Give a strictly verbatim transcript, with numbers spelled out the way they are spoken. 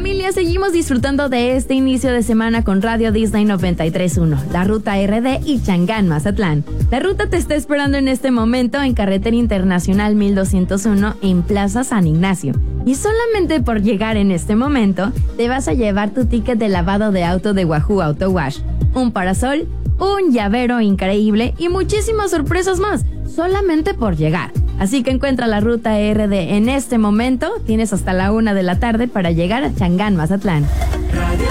Familia, seguimos disfrutando de este inicio de semana con Radio Disney noventa y tres punto uno, la Ruta R D y Changán, Mazatlán. La ruta te está esperando en este momento en Carretera Internacional mil doscientos uno en Plaza San Ignacio. Y solamente por llegar en este momento, te vas a llevar tu ticket de lavado de auto de Wahoo Auto Wash, un parasol, un llavero increíble y muchísimas sorpresas más, solamente por llegar. Así que encuentra la Ruta R D en este momento. Tienes hasta la una de la tarde para llegar a Changán, Mazatlán. Radio